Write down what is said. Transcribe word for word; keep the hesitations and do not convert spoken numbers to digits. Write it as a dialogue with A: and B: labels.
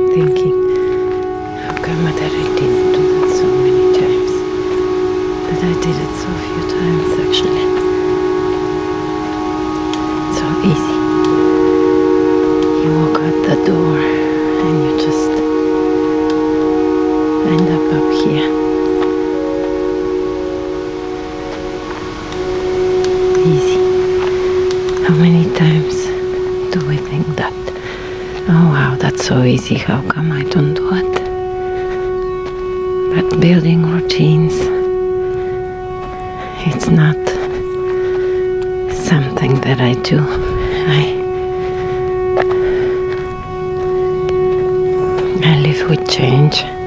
A: thinking, how come that I didn't do that so many times? But I did it so few times actually. So easy. You walk out the door and you just end up up here. Easy. How many times do we think that? Oh wow, that's so easy, how come I don't do it? But building routines, it's not something that I do. I, I live with change.